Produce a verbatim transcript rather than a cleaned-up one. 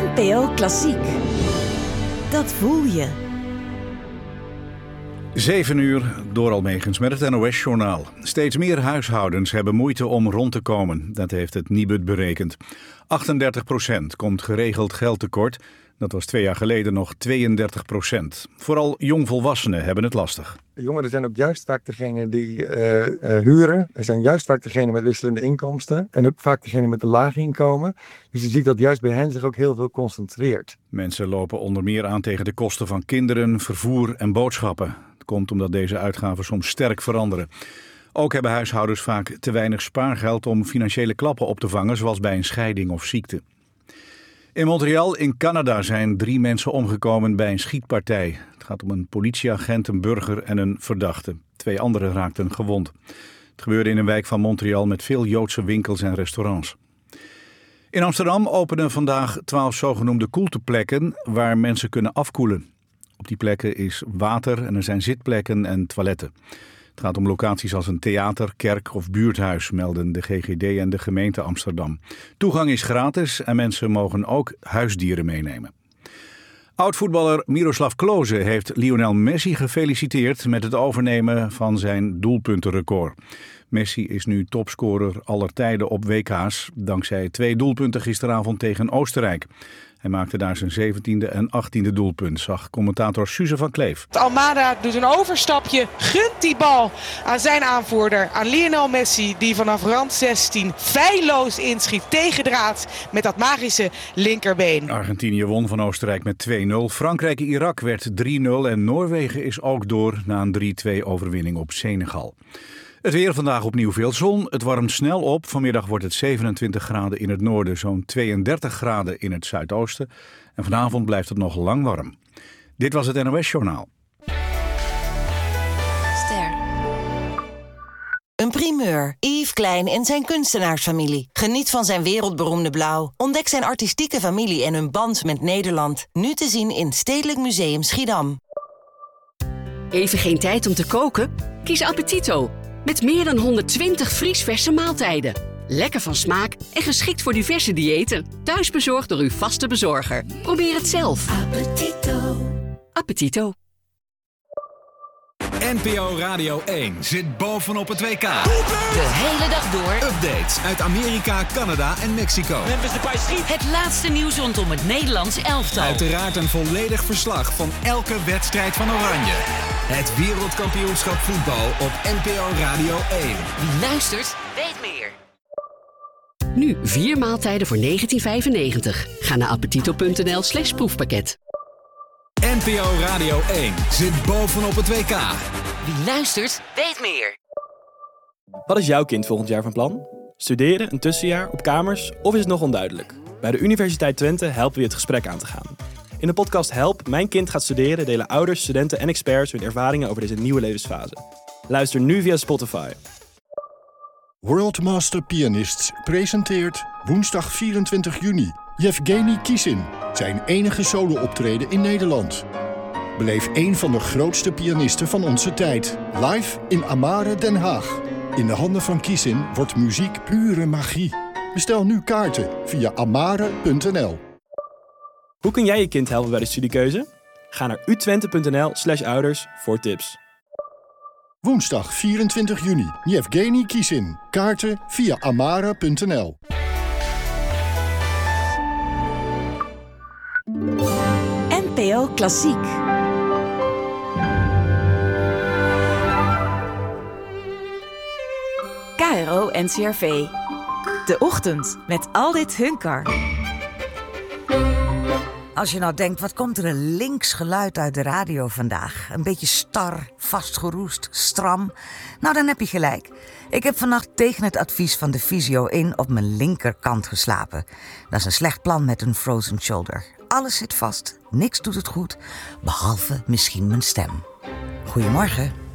N P O Klassiek. Dat voel je. Zeven uur, door Almegens met het N O S-journaal. Steeds meer huishoudens hebben moeite om rond te komen. Dat heeft het Nibud berekend. achtendertig procent komt geregeld geld tekort. Dat was twee jaar geleden nog tweeëndertig procent. Vooral jongvolwassenen hebben het lastig. Jongeren zijn ook juist vaak degene die uh, uh, huren. Er zijn juist vaak degene met wisselende inkomsten. En ook vaak degene met een laag inkomen. Dus je ziet dat juist bij hen zich ook heel veel concentreert. Mensen lopen onder meer aan tegen de kosten van kinderen, vervoer en boodschappen. Het komt omdat deze uitgaven soms sterk veranderen. Ook hebben huishoudens vaak te weinig spaargeld om financiële klappen op te vangen, zoals bij een scheiding of ziekte. In Montreal in Canada zijn drie mensen omgekomen bij een schietpartij. Het gaat om een politieagent, een burger en een verdachte. Twee anderen raakten gewond. Het gebeurde in een wijk van Montreal met veel Joodse winkels en restaurants. In Amsterdam openen vandaag twaalf zogenoemde koelteplekken waar mensen kunnen afkoelen. Op die plekken is water en er zijn zitplekken en toiletten. Het gaat om locaties als een theater, kerk of buurthuis, melden de G G D en de gemeente Amsterdam. Toegang is gratis en mensen mogen ook huisdieren meenemen. Oud-voetballer Miroslav Klose heeft Lionel Messi gefeliciteerd met het overnemen van zijn doelpuntenrecord. Messi is nu topscorer aller tijden op W K's, dankzij twee doelpunten gisteravond tegen Oostenrijk. Hij maakte daar zijn zeventiende en achttiende doelpunt, zag commentator Suze van Kleef. Almada doet een overstapje, gunt die bal aan zijn aanvoerder, aan Lionel Messi, die vanaf rand zestien feilloos inschiet tegen draad met dat magische linkerbeen. Argentinië won van Oostenrijk met twee nul. Frankrijk-Irak werd drie nul en Noorwegen is ook door na een drie twee overwinning op Senegal. Het weer vandaag opnieuw veel zon. Het warmt snel op. Vanmiddag wordt het zevenentwintig graden in het noorden, zo'n tweeëndertig graden in het zuidoosten. En vanavond blijft het nog lang warm. Dit was het N O S-journaal. Ster. Een primeur. Yves Klein en zijn kunstenaarsfamilie. Geniet van zijn wereldberoemde blauw. Ontdek zijn artistieke familie en hun band met Nederland. Nu te zien in Stedelijk Museum Schiedam. Even geen tijd om te koken? Kies Appetito. Met meer dan honderdtwintig vriesverse maaltijden. Lekker van smaak en geschikt voor diverse diëten. Thuis bezorgd door uw vaste bezorger. Probeer het zelf. Appetito. Appetito. N P O Radio één zit bovenop het W K. De hele dag door. Updates uit Amerika, Canada en Mexico. Het laatste nieuws rondom het Nederlands elftal. Uiteraard een volledig verslag van elke wedstrijd van Oranje. Het wereldkampioenschap voetbal op N P O Radio één. Wie luistert, weet meer. Nu vier maaltijden voor negentien vijfennegentig. Ga naar appetito.nl slash proefpakket. N P O Radio één zit bovenop het W K. Wie luistert, weet meer. Wat is jouw kind volgend jaar van plan? Studeren, een tussenjaar, op kamers of is het nog onduidelijk? Bij de Universiteit Twente helpen we je het gesprek aan te gaan. In de podcast Help, mijn kind gaat studeren delen ouders, studenten en experts hun ervaringen over deze nieuwe levensfase. Luister nu via Spotify. World Master Pianists presenteert woensdag vierentwintig juni Yevgeny Kissin, zijn enige solo-optreden in Nederland. Beleef een van de grootste pianisten van onze tijd, live in Amare Den Haag. In de handen van Kissin wordt muziek pure magie. Bestel nu kaarten via amare punt n l. Hoe kun jij je kind helpen bij de studiekeuze? Ga naar utwente.nl slash ouders voor tips. Woensdag vierentwintig juni, Yevgeny Kissin. Kaarten via amare punt n l. N P O Klassiek. K R O N C R V. De ochtend met Aldit Hunkar. Als je nou denkt, wat komt er een links geluid uit de radio vandaag? Een beetje star, vastgeroest, stram. Nou, dan heb je gelijk. Ik heb vannacht tegen het advies van de fysio in op mijn linkerkant geslapen. Dat is een slecht plan met een frozen shoulder. Alles zit vast, niks doet het goed, behalve misschien mijn stem. Goedemorgen.